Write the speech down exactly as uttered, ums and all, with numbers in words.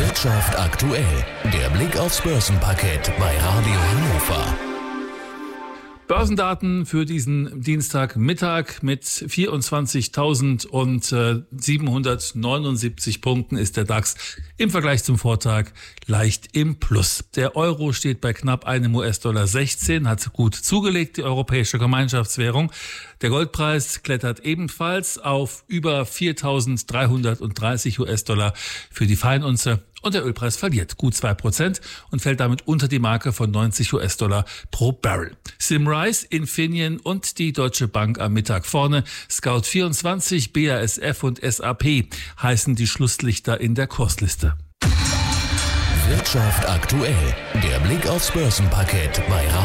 Wirtschaft aktuell, der Blick aufs Börsenparkett bei Radio Hannover. Börsendaten für diesen Dienstagmittag mit vierundzwanzigtausendsiebenhundertneunundsiebzig Punkten ist der DAX im Vergleich zum Vortag leicht im Plus. Der Euro steht bei knapp einem U S-Dollar sechzehn, hat gut zugelegt, die europäische Gemeinschaftswährung. Der Goldpreis klettert ebenfalls auf über viertausenddreihundertdreißig U S-Dollar für die Feinunze. Und der Ölpreis verliert gut zwei Prozent und fällt damit unter die Marke von neunzig U S-Dollar pro Barrel. Simrise, Infineon und die Deutsche Bank am Mittag vorne. Scout vierundzwanzig, B A S F und S A P heißen die Schlusslichter in der Kursliste. Wirtschaft aktuell, der Blick aufs Börsenparkett bei Radio